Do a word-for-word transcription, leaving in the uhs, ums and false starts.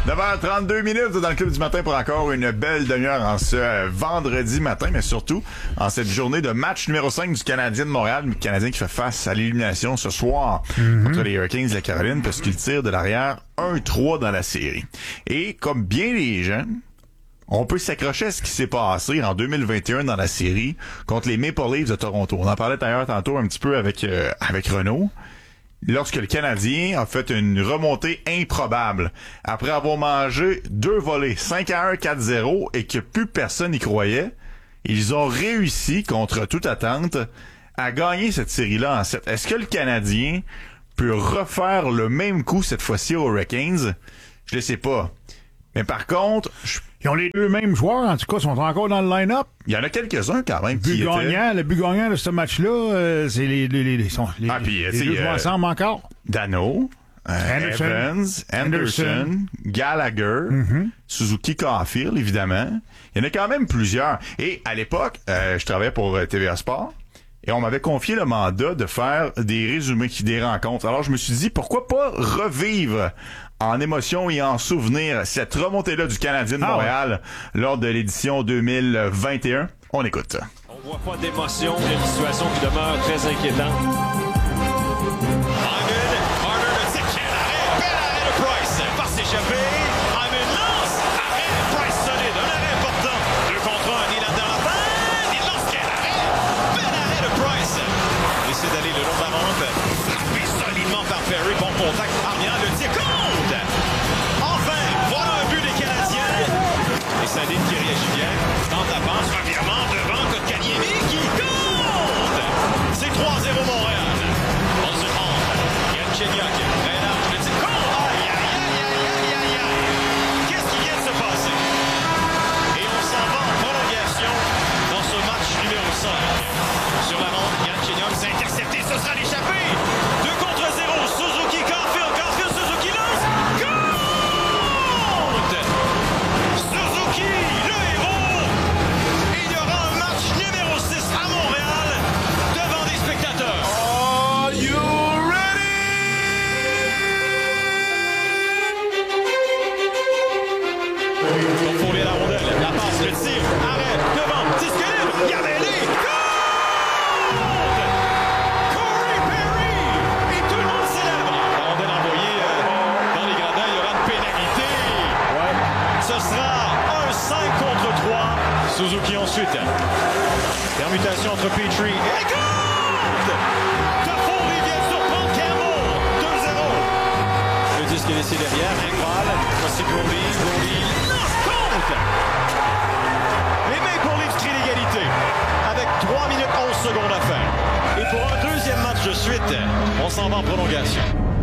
neuf heures trente-deux minutes dans le Club du matin pour encore une belle demi-heure en ce euh, vendredi matin, mais surtout en cette journée de match numéro cinq du Canadien de Montréal, le Canadien qui fait face à l'élimination ce soir mm-hmm. contre les Hurricanes de la Caroline parce qu'il tire de l'arrière un trois dans la série. Et comme bien les gens, on peut s'accrocher à ce qui s'est passé en deux mille vingt et un dans la série contre les Maple Leafs de Toronto. On en parlait d'ailleurs tantôt un petit peu avec euh, avec Renaud. Lorsque le Canadien a fait une remontée improbable, après avoir mangé deux volées, cinq à un, quatre zéro, et que plus personne n'y croyait, ils ont réussi, contre toute attente, à gagner cette série-là en sept. Est-ce que le Canadien peut refaire le même coup cette fois-ci aux Hurricanes? Je ne sais pas. Mais par contre, je... ils ont les deux mêmes joueurs, en tout cas, sont encore dans le line-up. Il y en a quelques-uns quand même. But qui gagnant, étaient... Le but gagnant de ce match-là, euh, c'est les, les, les, les, sont, les, ah, puis, les deux jouent euh, ensemble encore. Dano, euh, Anderson, Evans, Anderson, Anderson. Gallagher, Mm-hmm. Suzuki Caulfield, évidemment. Il y en a quand même plusieurs. Et à l'époque, euh, je travaillais pour T V A Sport. Et on m'avait confié le mandat de faire des résumés des rencontres. Alors je me suis dit, pourquoi pas revivre en émotion et en souvenir cette remontée-là du Canadien de ah Montréal ouais. lors de l'édition deux mille vingt et un. On écoute. On voit pas d'émotion, une situation qui demeure très inquiétante. Hyman, Carter, le tir, quel arrêt, bel arrêt de Price, par s'échapper. Hyman lance, arrêt, Price solide, un arrêt important. Deux contre un, Nylander dans la bande, il lance, quel arrêt, bel arrêt de Price. Il essaie d'aller le long de la rampe, frappé solidement par Perry, bon contact, Armia, le tir compte. Enfin, voilà un but des Canadiens. Et Sandin qui réagit bien, tente la passe, revirement devant Kotkaniemi qui compte. C'est trois zéro Montréal. On se trompe. Galchenyuk, très large, le tir compte. Aïe, aïe, aïe, aïe, aïe, aïe, aïe. Qu'est-ce qui vient de se passer? Et on s'en va en prolongation dans ce match numéro cinq. Sur la ronde, Galchenyuk s'est intercepté, ce sera l'échappée. deux contre zéro, Suzuki, Caulfield, Caulfield, Suzuki lance. Compte! Suzuki, le héros! Il y aura un match numéro six à Montréal devant des spectateurs. Are you ready? Contrôler la rondelle, la passe, le tir, arrêt, devant, disponible, il y avait les compte! Corey Perry! Et tout le monde célèbre! La rondelle envoyée euh, dans les gradins, il y aura une pénalité. Ouais. Ce sera un cinq contre trois. Suzuki ensuite. Permutation entre Petrie et compte! Toffoli vient de surprendre Campbell. deux zéro. Le disque est laissé derrière. Engvall. Voici Brody. Brody lance compte! Les Maple Leafs créent l'égalité avec trois minutes onze secondes à faire. Et pour un deuxième match de suite, on s'en va en prolongation.